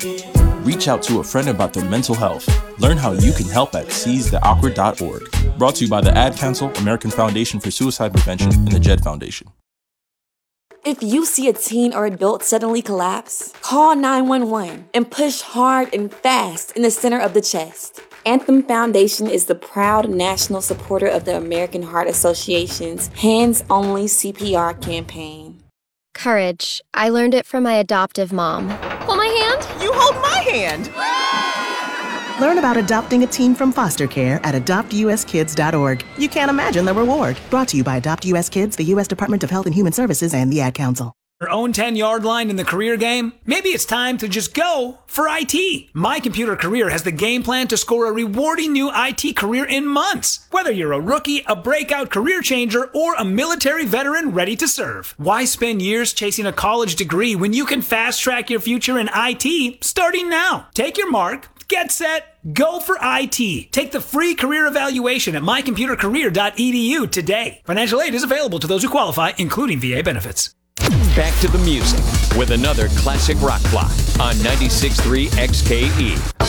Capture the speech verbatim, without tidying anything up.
Reach out to a friend about their mental health. Learn how you can help at seize the awkward dot org. Brought to you by the Ad Council, American Foundation for Suicide Prevention, and the Jed Foundation. If you see a teen or adult suddenly collapse, call nine one one and push hard and fast in the center of the chest. Anthem Foundation is the proud national supporter of the American Heart Association's Hands Only C P R campaign. Courage. I learned it from my adoptive mom. Hold my hand. You hold my hand. Learn about adopting a teen from foster care at adopt u s kids dot org. You can't imagine the reward. Brought to you by Adopt U S Kids, the U S Department of Health and Human Services, and the Ad Council. Your own ten-yard line in the career game? Maybe it's time to just go for I T. My Computer Career has the game plan to score a rewarding new I T career in months. Whether you're a rookie, a breakout career changer, or a military veteran ready to serve. Why spend years chasing a college degree when you can fast-track your future in I T starting now? Take your mark, get set, go for I T. Take the free career evaluation at my computer career dot e d u today. Financial aid is available to those who qualify, including V A benefits. Back to the music with another classic rock block on ninety-six point three X K E.